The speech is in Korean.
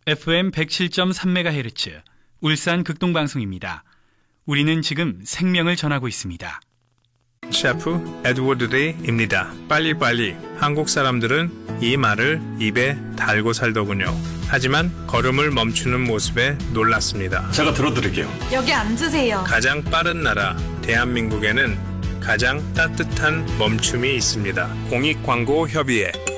FM 107.3MHz 울산 극동방송입니다. 우리는 지금 생명을 전하고 있습니다. 셰프 에드워드 데이입니다. 빨리빨리. 한국 사람들은 이 말을 입에 달고 살더군요. 하지만 걸음을 멈추는 모습에 놀랐습니다. 제가 들어드릴게요. 여기 앉으세요. 가장 빠른 나라 대한민국에는 가장 따뜻한 멈춤이 있습니다. 공익광고협의회